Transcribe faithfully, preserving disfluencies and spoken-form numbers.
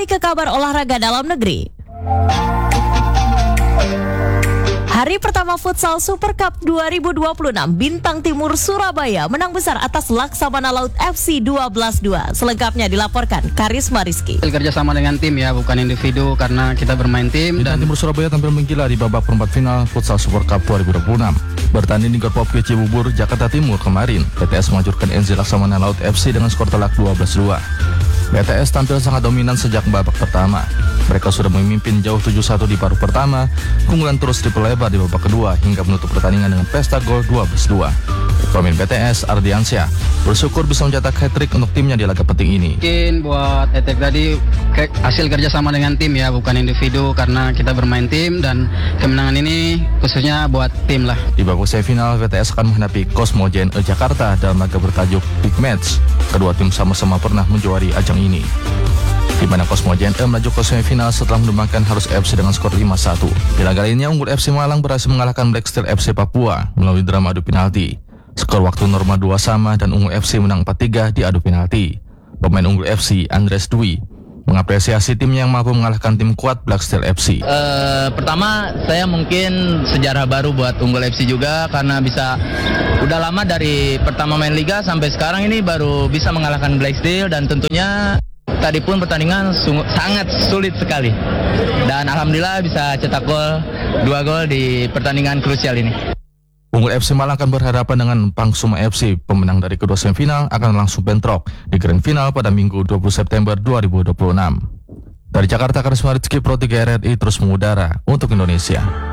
Beralih ke kabar olahraga dalam negeri. Hari pertama Futsal Super Cup dua ribu dua puluh enam, Bintang Timur Surabaya menang besar atas Laksamana Laut F C dua belas dua. Selengkapnya dilaporkan Karisma Rizky. Kerja sama dengan tim ya, bukan individu karena kita bermain tim. Bintang Dan Timur Surabaya tampil menggila di babak perempat final Futsal Super Cup dua ribu dua puluh enam. Bertanding di Gor Popke Cibubur, Jakarta Timur kemarin, P T S menghancurkan N Z Laksamana Laut F C dengan skor telak dua belas dua. P T S tampil sangat dominan sejak babak pertama. Mereka sudah memimpin jauh tujuh satu di paruh pertama, keunggulan terus diperlebar di babak kedua hingga menutup pertandingan dengan pesta gol dua belas dua. Pemain P T S Ardiansyah bersyukur bisa mencetak hat-trick untuk timnya di laga penting ini. mungkin buat hat-trick tadi ke, hasil kerja sama dengan tim ya, bukan individu karena kita bermain tim, dan kemenangan ini khususnya buat tim lah. Di babak semifinal, P T S akan menghadapi Cosmo J N E Jakarta dalam laga bertajuk Big Match. Kedua tim sama-sama pernah menjuari ajang ini, di mana Cosmo J N E melaju ke semifinal setelah menumbangkan Harus F C dengan skor lima satu. Di laga lainnya, Unggul F C Malang berhasil mengalahkan Black Steel F C Papua melalui drama adu penalti. Skor waktu normal dua sama dan Unggul F C menang empat tiga di adu penalti. Pemain Unggul F C, Andres Dwi, mengapresiasi tim yang mampu mengalahkan tim kuat Black Steel F C. Uh, pertama, saya mungkin sejarah baru buat Unggul F C juga karena bisa udah lama dari pertama main liga sampai sekarang ini baru bisa mengalahkan Black Steel, dan tentunya tadi pun pertandingan sungguh, sangat sulit sekali, dan alhamdulillah bisa cetak gol dua gol di pertandingan krusial ini. Unggul F C Malang akan berhadapan dengan Pangsuma F C. Pemenang dari kedua semifinal akan langsung bentrok di Grand Final pada Minggu dua puluh September dua ribu dua puluh enam. Dari Jakarta, Karisma Rizky, Pro tiga R R I terus mengudara untuk Indonesia.